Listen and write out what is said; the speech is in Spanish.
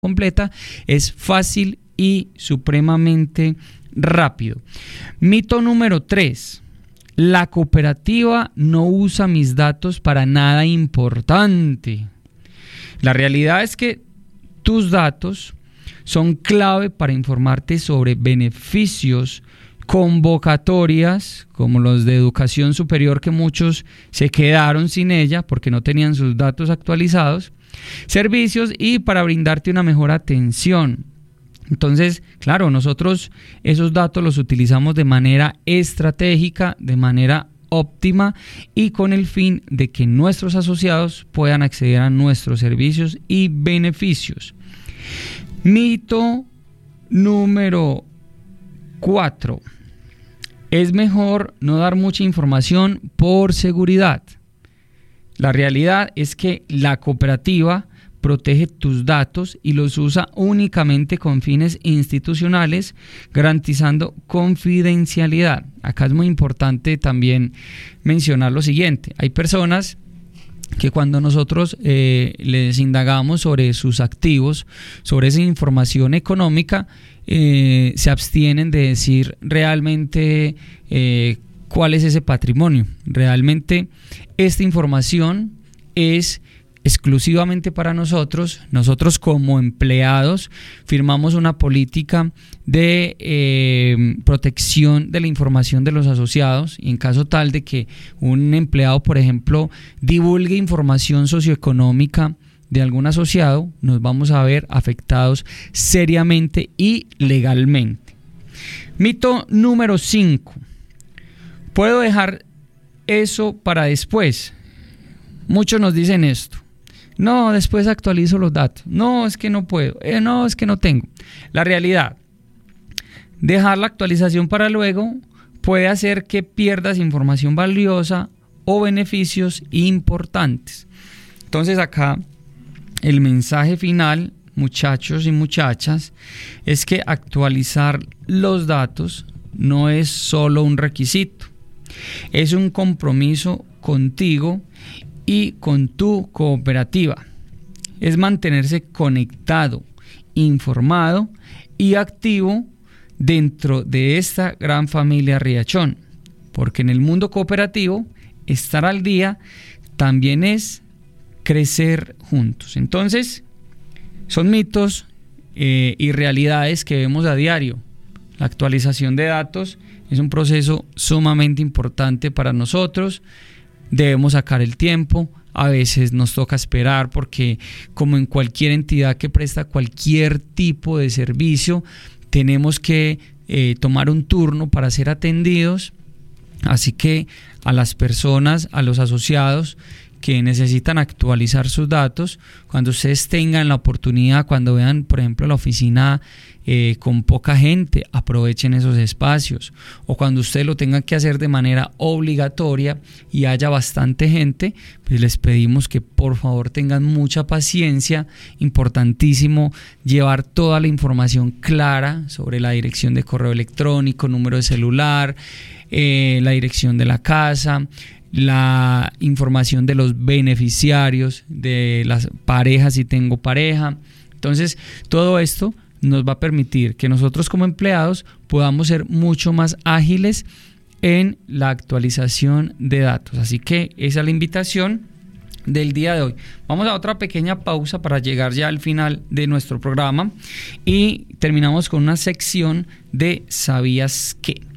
completa, es fácil y supremamente rápido. Mito número 3. La cooperativa no usa mis datos para nada importante. La realidad es que tus datos son clave para informarte sobre beneficios, convocatorias, como los de educación superior, que muchos se quedaron sin ella porque no tenían sus datos actualizados, servicios y para brindarte una mejor atención. Entonces, claro, nosotros esos datos los utilizamos de manera estratégica, de manera óptima y con el fin de que nuestros asociados puedan acceder a nuestros servicios y beneficios. Mito número 4. Es mejor no dar mucha información por seguridad. La realidad es que la cooperativa protege tus datos y los usa únicamente con fines institucionales, garantizando confidencialidad. Acá es muy importante también mencionar lo siguiente. Hay personas que cuando nosotros les indagamos sobre sus activos, sobre esa información económica, se abstienen de decir realmente cuál es ese patrimonio. Realmente esta información es exclusivamente para nosotros. Nosotros como empleados firmamos una política de protección de la información de los asociados, y en caso tal de que un empleado, por ejemplo, divulgue información socioeconómica de algún asociado, nos vamos a ver afectados seriamente y legalmente. Mito número 5. ¿Puedo dejar eso para después? Muchos nos dicen esto. No, después actualizo los datos. No, es que no puedo. No, es que no tengo. La realidad, dejar la actualización para luego puede hacer que pierdas información valiosa o beneficios importantes. Entonces acá el mensaje final, muchachos y muchachas, es que actualizar los datos no es solo un requisito, es un compromiso contigo y con tu cooperativa. Es mantenerse conectado, informado y activo dentro de esta gran familia Riachón, porque en el mundo cooperativo estar al día también es crecer juntos. Entonces, son mitos y realidades que vemos a diario. La actualización de datos es un proceso sumamente importante para nosotros. Debemos sacar el tiempo, a veces nos toca esperar porque, como en cualquier entidad que presta cualquier tipo de servicio, tenemos que tomar un turno para ser atendidos. Así que a las personas, a los asociados que necesitan actualizar sus datos, cuando ustedes tengan la oportunidad, cuando vean, por ejemplo, la oficina con poca gente, aprovechen esos espacios, o cuando ustedes lo tengan que hacer de manera obligatoria y haya bastante gente, pues les pedimos que por favor tengan mucha paciencia. Importantísimo llevar toda la información clara sobre la dirección de correo electrónico, número de celular, la dirección de la casa, la información de los beneficiarios, de las parejas si tengo pareja. Entonces todo esto nos va a permitir que nosotros como empleados podamos ser mucho más ágiles en la actualización de datos. Así que esa es la invitación del día de hoy. Vamos a otra pequeña pausa para llegar ya al final de nuestro programa y terminamos con una sección de ¿Sabías qué?